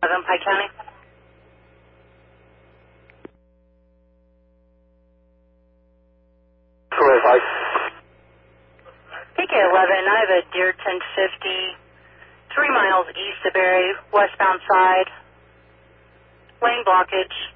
Pike County. Go ahead, Pike. PK 11, I have a Deer 1050, 3 miles east of Barry, westbound side, lane blockage.